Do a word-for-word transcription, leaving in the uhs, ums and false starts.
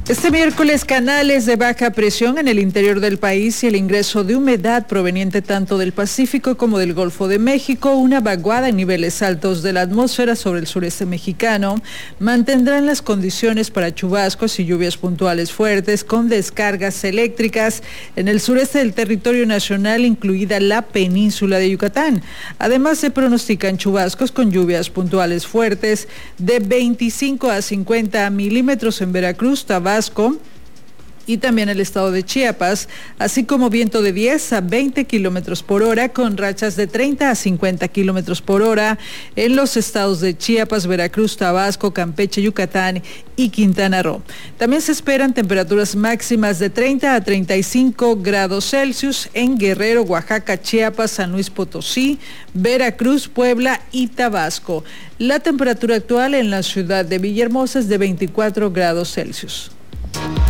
Este miércoles, canales de baja presión en el interior del país y el ingreso de humedad proveniente tanto del Pacífico como del Golfo de México, una vaguada en niveles altos de la atmósfera sobre el sureste mexicano, mantendrán las condiciones para chubascos y lluvias puntuales fuertes con descargas eléctricas en el sureste del territorio nacional, incluida la península de Yucatán. Además, se pronostican chubascos con lluvias puntuales fuertes de veinticinco a cincuenta milímetros en Veracruz, Tabasco, y también el estado de Chiapas, así como viento de diez a veinte kilómetros por hora con rachas de treinta a cincuenta kilómetros por hora en los estados de Chiapas, Veracruz, Tabasco, Campeche, Yucatán y Quintana Roo. También se esperan temperaturas máximas de treinta a treinta y cinco grados Celsius en Guerrero, Oaxaca, Chiapas, San Luis Potosí, Veracruz, Puebla y Tabasco. La temperatura actual en la ciudad de Villahermosa es de veinticuatro grados Celsius.